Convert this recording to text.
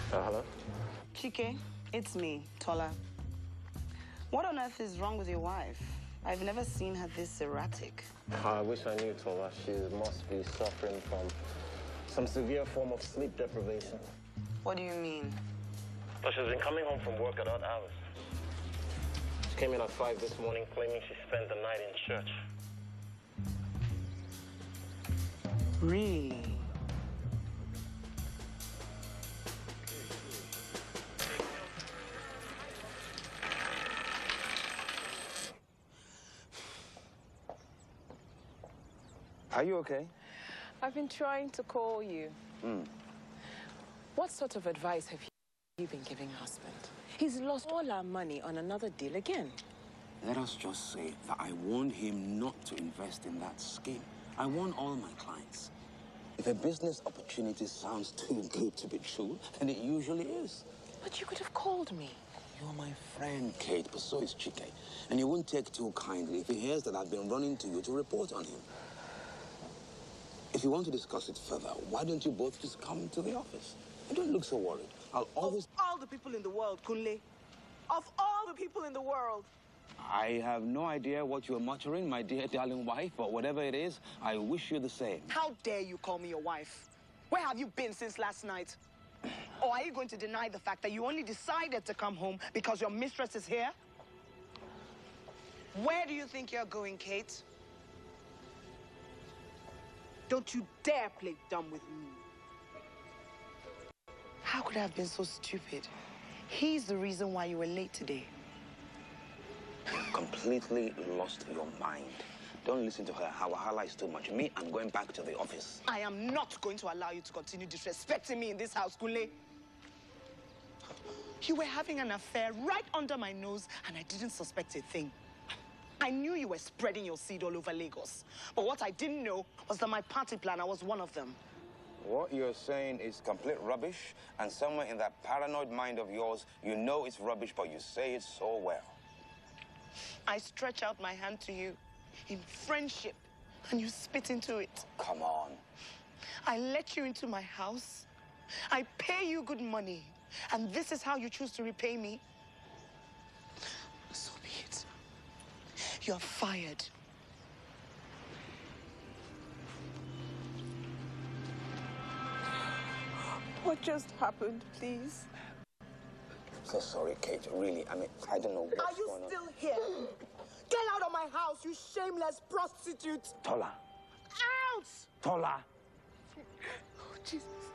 Hello? Chike, it's me, Tola. What on earth is wrong with your wife? I've never seen her this erratic. I wish I knew, Tola. She must be suffering from some severe form of sleep deprivation. What do you mean? But she's been coming home from work at odd hours. She came in at 5 this morning claiming she spent the night in church. Really? Are you okay? I've been trying to call you. What sort of advice have you been giving husband? He's lost all our money on another deal again. Let us just say that I warned him not to invest in that scheme. I warn all my clients. If a business opportunity sounds too good to be true, then it usually is. But you could have called me. You're my friend, Kate, but so is Chike. And he won't take too kindly if he hears that I've been running to you to report on him. If you want to discuss it further, why don't you both just come to the office? And don't look so worried. I'll always... Of all the people in the world, Kunle. Of all the people in the world. I have no idea what you're muttering, my dear darling wife, but whatever it is, I wish you the same. How dare you call me your wife? Where have you been since last night? Or are you going to deny the fact that you only decided to come home because your mistress is here? Where do you think you're going, Kate? Don't you dare play dumb with me. How could I have been so stupid? He's the reason why you were late today. You've completely lost your mind. Don't listen to her. Her wahala is too much. Me, I'm going back to the office. I am not going to allow you to continue disrespecting me in this house, Kunle. You were having an affair right under my nose, and I didn't suspect a thing. I knew you were spreading your seed all over Lagos. But what I didn't know was that my party planner was one of them. What you're saying is complete rubbish, and somewhere in that paranoid mind of yours, you know it's rubbish, but you say it so well. I stretch out my hand to you in friendship, and you spit into it. Come on. I let you into my house. I pay you good money, and this is how you choose to repay me? So be it. You're fired. What just happened, please? So sorry, Kate. Really, I mean, I don't know what's Are you going on. still here? Get out of my house, you shameless prostitute! Tola. Out! Tola. Oh, Jesus.